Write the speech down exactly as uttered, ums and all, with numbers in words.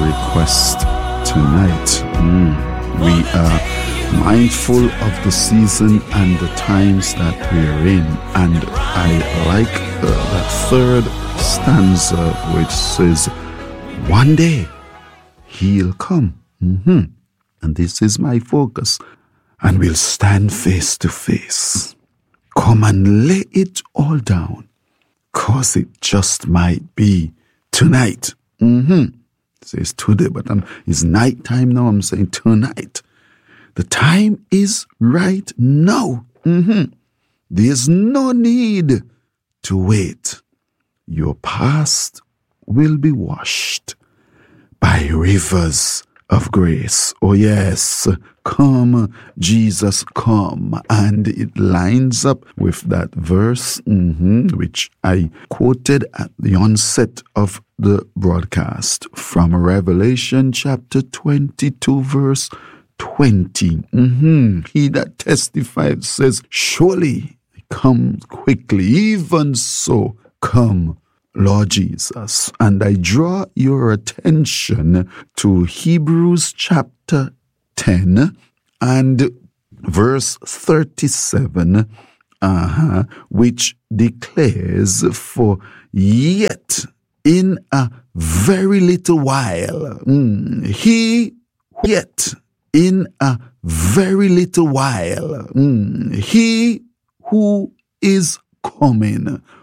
request tonight. Mm. We are mindful of the season and the times that we're in. And I like uh, that third stanza which says, one day he'll come. Mm-hmm. And this is my focus. And we'll stand face to face. Come and lay it all down. Cause it just might be tonight. Mm-hmm. It says today, but um, it's night time now. I'm saying tonight. The time is right now. Mm-hmm. There's no need to wait. Your past will be washed by rivers of grace. Oh yes, come, Jesus, come. And it lines up with that verse, mm-hmm, which I quoted at the onset of the broadcast from Revelation chapter twenty-two, verse twenty. Mm-hmm. He that testifies says, surely come quickly, even so come, Lord Jesus. And I draw your attention to Hebrews chapter ten and verse thirty-seven, uh-huh, which declares, for yet in a very little while, mm, he yet in a very little while, mm, he who is coming